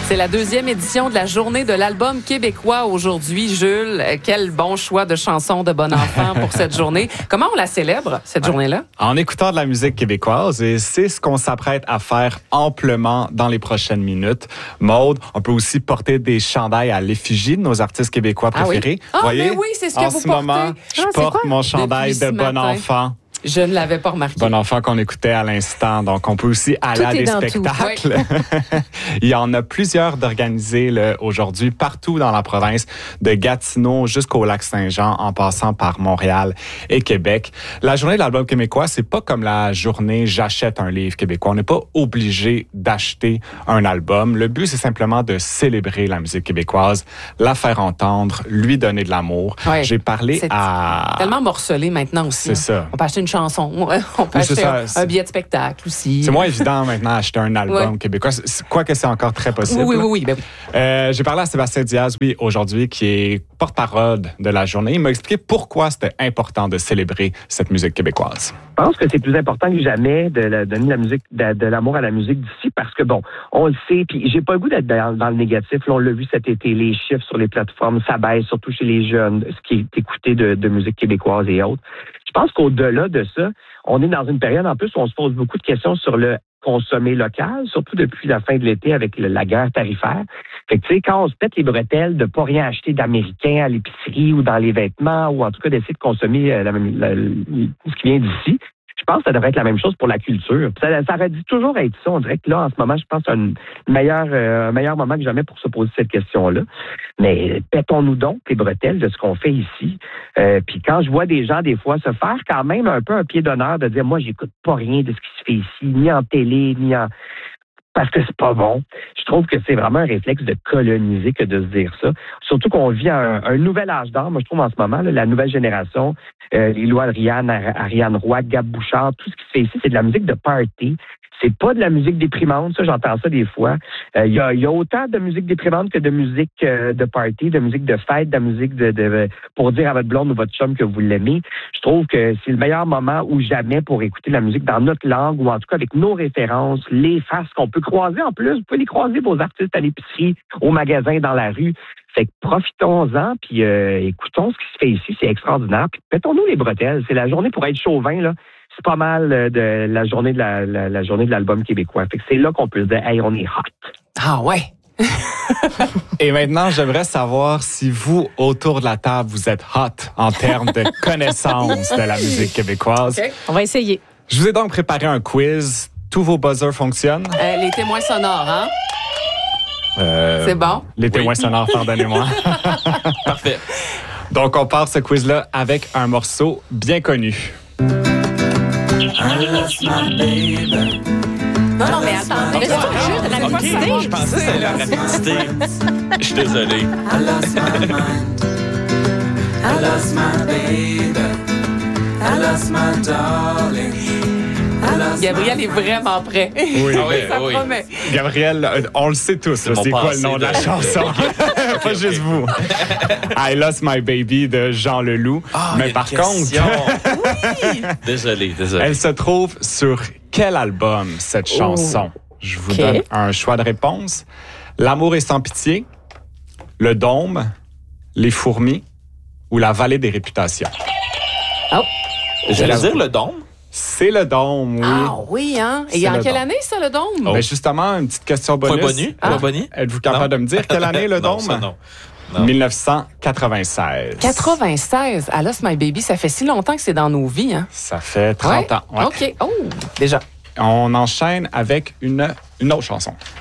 C'est la 2e édition de la journée de l'album québécois aujourd'hui. Jules, quel bon choix de chansons de bon enfant pour cette journée. Comment on la célèbre, cette journée-là? En écoutant de la musique québécoise, et c'est ce qu'on s'apprête à faire amplement dans les prochaines minutes. Maude, on peut aussi porter des chandails à l'effigie de nos artistes québécois préférés. Ah oui? Voyez, mais oui, c'est ce que en vous ce portez. moment, je porte mon chandail Depuis de ce bon matin. enfant. Je ne l'avais pas remarqué. Bon enfant qu'on écoutait à l'instant. Donc, on peut aussi aller à des spectacles. Il y en a plusieurs d'organisés aujourd'hui, partout dans la province, de Gatineau jusqu'au Lac-Saint-Jean, en passant par Montréal et Québec. La journée de l'album québécois, c'est pas comme la journée j'achète un livre québécois. On n'est pas obligé d'acheter un album. Le but, c'est simplement de célébrer la musique québécoise, la faire entendre, lui donner de l'amour. Ouais. J'ai parlé à... tellement morcelé maintenant aussi. C'est ça. On peut acheter une chanson, on peut acheter un billet de spectacle aussi. C'est moins évident maintenant d'acheter un album québécois, quoique c'est encore très possible. Oui. Ben oui. J'ai parlé à Sébastien Diaz, aujourd'hui, qui est porte-parole de la journée. Il m'a expliqué pourquoi c'était important de célébrer cette musique québécoise. Je pense que c'est plus important que jamais de donner la musique, de l'amour à la musique d'ici, parce que bon, on le sait, puis j'ai pas le goût d'être dans le négatif. Là, on l'a vu cet été, les chiffres sur les plateformes, ça baisse, surtout chez les jeunes, ce qui est écouté de musique québécoise et autres. Je pense qu'au-delà de ça, on est dans une période en plus où on se pose beaucoup de questions sur le consommer local, surtout depuis la fin de l'été avec la guerre tarifaire. Fait que tu sais, quand on se pète les bretelles de pas rien acheter d'américain à l'épicerie ou dans les vêtements, ou en tout cas d'essayer de consommer ce qui vient d'ici, je pense que ça devrait être la même chose pour la culture. Ça aurait dû toujours être ça. On dirait que là, en ce moment, je pense que c'est un meilleur moment que jamais pour se poser cette question-là. Mais pétons-nous donc les bretelles de ce qu'on fait ici. Puis quand je vois des gens, des fois, se faire quand même un peu un pied d'honneur de dire « Moi, j'écoute pas rien de ce qui se fait ici, ni en télé, ni en... » parce que c'est pas bon. Je trouve que c'est vraiment un réflexe de coloniser que de se dire ça. Surtout qu'on vit un nouvel âge d'or. Moi, je trouve en ce moment, là, la nouvelle génération, Lilo Ariane Roy, Gab Bouchard, tout ce qui se fait ici, c'est de la musique de party. C'est pas de la musique déprimante, ça, j'entends ça des fois. Il y a autant de musique déprimante que de musique de party, de musique de fête, de musique pour dire à votre blonde ou votre chum que vous l'aimez. Je trouve que c'est le meilleur moment ou jamais pour écouter la musique dans notre langue, ou en tout cas avec nos références, les faces qu'on peut croiser en plus. Vous pouvez les croiser, vos artistes, à l'épicerie, au magasin, dans la rue. Fait que profitons-en, puis écoutons ce qui se fait ici, c'est extraordinaire. Puis mettons-nous les bretelles. C'est la journée pour être chauvin, là. C'est pas mal de la journée de la journée de l'album québécois. Fait que c'est là qu'on peut se dire, hey, on est hot. Ah ouais. Et maintenant, j'aimerais savoir si vous, autour de la table, vous êtes hot en termes de connaissance de la musique québécoise. Okay. On va essayer. Je vous ai donc préparé un quiz. Tous vos buzzers fonctionnent. Les témoins sonores, hein? C'est bon? Les témoins sonores, pardonnez-moi. Parfait. Donc, on part ce quiz-là avec un morceau bien connu. Non, mais attends. Mais c'est pas juste de la rapidité. Je pensais que c'était la rapidité. Je suis désolé. I lost my mind. I lost my baby. I lost my darling. Gabriel est vraiment prêt. Oui, Ça promet. Gabriel, on le sait tous. Là, c'est quoi le nom de la chanson? Pas juste vous. I Lost My Baby de Jean Leloup. Mais par contre... Oui. Désolé. Elle se trouve sur quel album, cette chanson? Je vous donne un choix de réponse. L'amour est sans pitié, Le Dôme, Les Fourmis ou La Vallée des Réputations? Oh. J'allais dire Le Dôme. C'est Le Dôme, oui. Ah oui, hein? Et C'est en Le quelle Dôme. année, ça, le Dôme? Ben justement, une petite question bonus. Pas bonus? Êtes-vous capable de me dire quelle année, Le Non, Dôme? ça, non. 1996. 96. I Lost My Baby, ça fait si longtemps que c'est dans nos vies, hein? Ça fait 30 ans. Ouais. OK. Oh, déjà. On enchaîne avec une autre chanson.